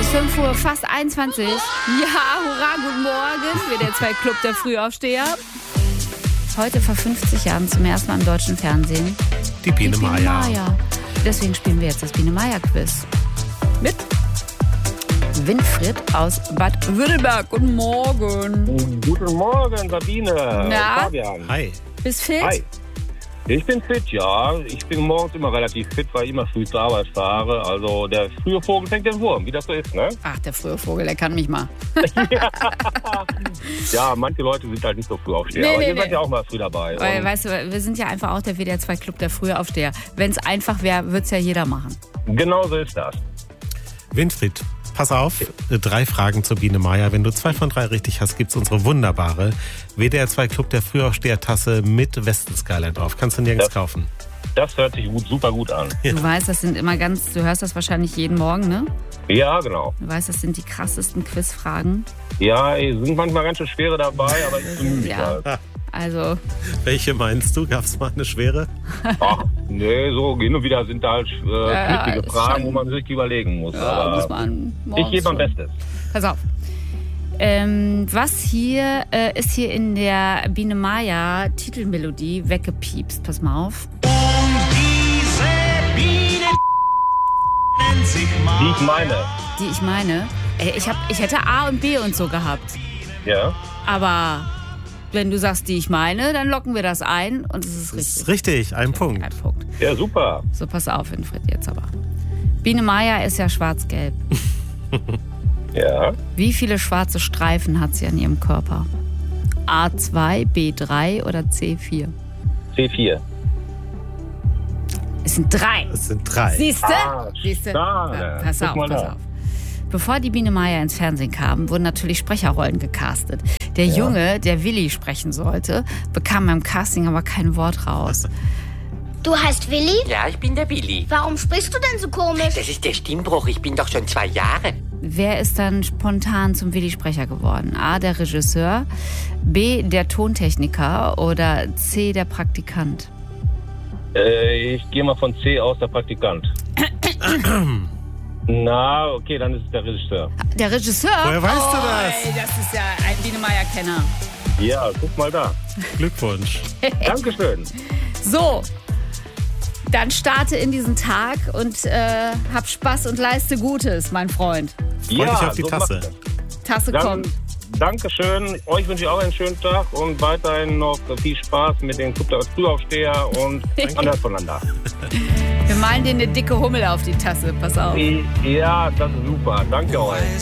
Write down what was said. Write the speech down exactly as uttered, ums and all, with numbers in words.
ist fünf Uhr, fast einundzwanzig. Ja, hurra, guten Morgen. W D R zwei Club der Frühaufsteher. Heute vor fünfzig Jahren zum ersten Mal im deutschen Fernsehen. Die Biene, Die Biene Maya. Maya. Deswegen spielen wir jetzt das Biene Maya Quiz. Mit Winfried aus Bad Württemberg. Guten Morgen. Guten Morgen, Sabine. Na? Fabian. Hi. Bist fit? Hi. Ich bin fit, ja. Ich bin morgens immer relativ fit, weil ich immer früh zur Arbeit fahre. Also der frühe Vogel fängt den Wurm, wie das so ist, ne? Ach, der frühe Vogel, der kann mich mal. Ja, manche Leute sind halt nicht so früh aufstehen. Nee, aber nee, ihr nee. seid ja auch mal früh dabei. Weil, Und weißt du, wir sind ja einfach auch der W D R zwei Club der Frühaufsteher. Wenn es einfach wäre, würde es ja jeder machen. genau so ist das. Winfried, pass auf. Drei Fragen zur Biene Maya. Wenn du zwei von drei richtig hast, gibt's unsere wunderbare W D R zwei Club der Frühaufsteher-Tasse mit Westenskyline drauf. Kannst du nirgends Das- kaufen. Das hört sich gut, super gut an. Du weißt, das sind immer ganz, du hörst das wahrscheinlich jeden Morgen, ne? Ja, genau. Du weißt, das sind die krassesten Quizfragen. Ja, es sind manchmal ganz schön schwere dabei, aber ich bemühe mich Ja. halt. Also, Welche meinst du? Gab's mal eine schwere? Ach, nee, so hin und wieder sind da halt äh, Ja, knifflige ist Fragen, schon- wo man sich überlegen muss. ja, aber muss man ich morgens gebe mein schon. Bestes. Pass auf. Ähm, was hier äh, ist hier in der Biene Maya Titelmelodie weggepiepst? Pass mal auf. Diese Biene nennt sich Die ich meine. Die ich meine. Ey, ich, hab, ich hätte A und B und so gehabt. Ja. Aber wenn du sagst, die ich meine, dann locken wir das ein und es ist Das ist richtig. richtig, ein Punkt. Ein Punkt. Ja, super. So, pass auf, Winfried, jetzt aber. Biene Maya ist ja schwarz-gelb. Ja. Wie viele schwarze Streifen hat sie an ihrem Körper? A zwei, B drei oder C vier? C vier. Es sind drei. Es sind drei. Siehste? Ah, Siehste? schade. Ja, pass Guck auf, mal pass da. auf. Bevor die Biene Maya ins Fernsehen kam, wurden natürlich Sprecherrollen gecastet. Der Junge, der Willi sprechen sollte, bekam beim Casting aber kein Wort raus. Du heißt Willi? Ja, ich bin der Willi. Warum sprichst du denn so komisch? Das ist der Stimmbruch. Ich bin doch schon zwei Jahre. Wer ist dann spontan zum Willi-Sprecher geworden? A, der Regisseur, B, der Tontechniker oder C, der Praktikant? Äh, ich gehe mal von C aus, der Praktikant. Na, okay, dann ist es der Regisseur. Der Regisseur? Woher weißt du oh, das? Ey, das ist ja ein Biene Maya-Kenner. Ja, guck mal da. Glückwunsch. Dankeschön. So, dann starte in diesen Tag und äh, hab Spaß und leiste Gutes, mein Freund. Freu ja, dich auf die so Tasse. macht das. Tasse Dann, kommt. Dankeschön. Euch wünsche ich auch einen schönen Tag und weiterhin noch viel Spaß mit den Club der Frühaufsteher und anders voneinander. Wir malen dir eine dicke Hummel auf die Tasse, pass auf. Ja, das ist super. Danke euch.